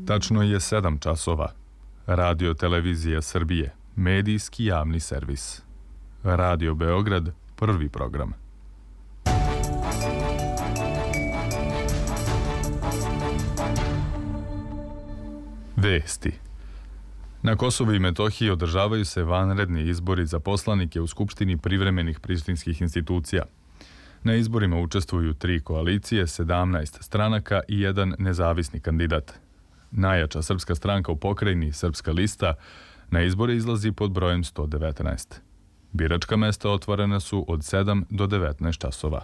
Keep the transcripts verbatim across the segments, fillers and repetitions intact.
Tačno je sedam časova. Radio Televizija Srbije, medijski javni servis. Radio Beograd, prvi program. Vesti. Na Kosovu i Metohiji održavaju se vanredni izbori za poslanike u Skupštini privremenih prištinskih institucija. Na izborima učestvuju tri koalicije, sedamnaest stranaka i jedan nezavisni kandidat. Najjača srpska stranka u pokrajini, Srpska lista, na izbore izlazi pod brojem sto devetnaest. Biračka mesta otvorena su od sedam do devetnaest časova.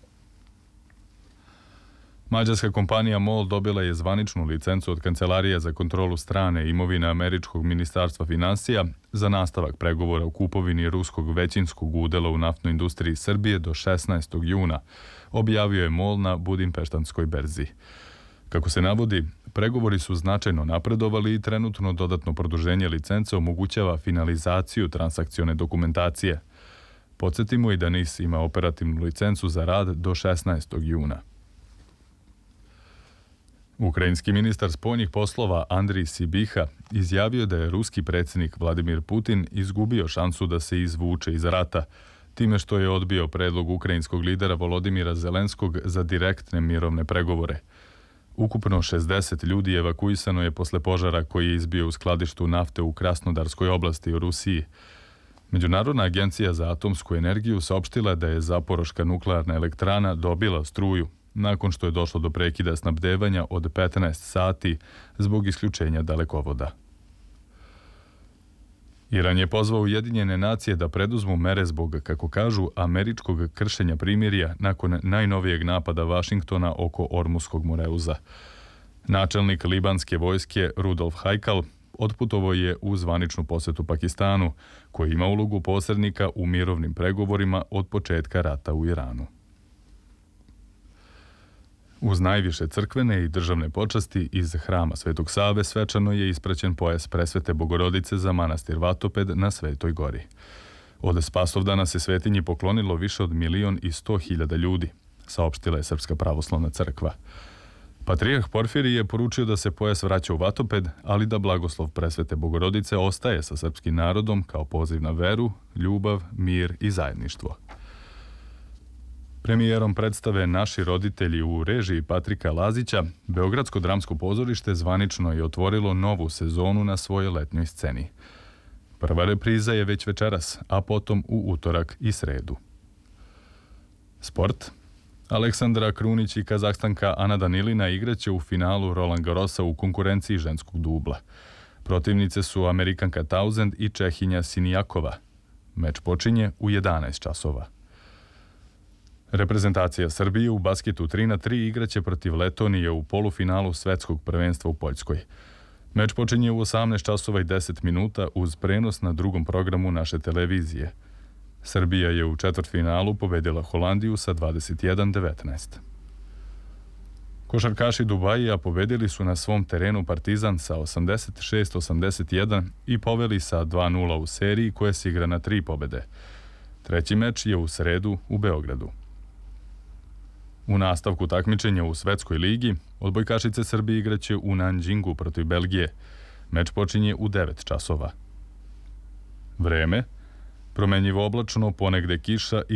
Mađarska kompanija MOL dobila je zvaničnu licencu od Kancelarije za kontrolu strane imovine Američkog ministarstva finansija za nastavak pregovora o kupovini ruskog većinskog udela u naftnoj industriji Srbije do šesnaestog juna, objavio je MOL na Budimpeštanskoj berzi. Kako se navodi, pregovori su značajno napredovali i trenutno dodatno produženje licence omogućava finalizaciju transakcione dokumentacije. Podsjetimo i da N I S ima operativnu licencu za rad do šesnaestog juna. Ukrajinski ministar spoljnih poslova Andrij Sibiha izjavio da je ruski predsjednik Vladimir Putin izgubio šansu da se izvuče iz rata, time što je odbio predlog ukrajinskog lidera Volodimira Zelenskog za direktne mirovne pregovore. Ukupno šezdeset ljudi evakuisano je posle požara koji je izbio u skladištu nafte u Krasnodarskoj oblasti u Rusiji. Međunarodna agencija za atomsku energiju saopštila da je Zaporoška nuklearna elektrana dobila struju, nakon što je došlo do prekida snabdevanja od petnaest sati zbog isključenja dalekovoda. Iran je pozvao Ujedinjene nacije da preduzmu mere zbog, kako kažu, američkog kršenja primirja nakon najnovijeg napada Vašingtona oko Ormuskog moreuza. Načelnik libanske vojske Rudolf Haikal otputovao je u zvaničnu posetu Pakistanu, koji ima ulogu posrednika u mirovnim pregovorima od početka rata u Iranu. Uz najviše crkvene i državne počasti iz hrama Svetog Save svečano je ispraćen pojas Presvete Bogorodice za manastir Vatoped na Svetoj gori. Od Spasovdana se svetinji poklonilo više od milion i sto hiljada ljudi, saopštila je Srpska pravoslavna crkva. Patrijarh Porfirij je poručio da se pojas vraća u Vatoped, ali da blagoslov Presvete Bogorodice ostaje sa srpskim narodom kao poziv na veru, ljubav, mir i zajedništvo. Premijerom predstave Naši roditelji u režiji Patrika Lazića, Beogradsko dramsko pozorište zvanično je otvorilo novu sezonu na svojoj letnjoj sceni. Prva repriza je već večeras, a potom u utorak i sredu. Sport. Aleksandra Krunić i Kazahstanka Ana Danilina igraće u finalu Roland Garrosa u konkurenciji ženskog dubla. Protivnice su Amerikanka Townsend i Čehinja Sinijakova. Meč počinje u jedanaest časova. Reprezentacija Srbije u basketu tri na tri igraće protiv Letonije u polufinalu svetskog prvenstva u Poljskoj. Meč počinje u osamnaest časova i deset minuta uz prenos na drugom programu naše televizije. Srbija je u četvrtfinalu pobedila Holandiju sa dvadeset jedan devetnaest. Košarkaši Dubajija pobedili su na svom terenu Partizan sa osamdeset šest osamdeset jedan i poveli sa dva nula u seriji koja se igra na tri pobede. Treći meč je u sredu u Beogradu. U nastavku takmičenja u Svetskoj ligi, odbojkašice Srbije igraće u Nanjingu protiv Belgije. Meč počinje u devet časova. Vreme. Promenjivo oblačno, ponegde kiša i